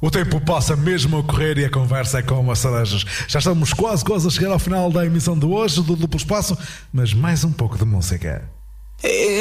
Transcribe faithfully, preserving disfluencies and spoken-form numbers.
O tempo passa mesmo a correr e a conversa é como as cerejas. Já estamos quase, quase a chegar ao final da emissão de hoje do Duplo Espaço, mas mais um pouco de música.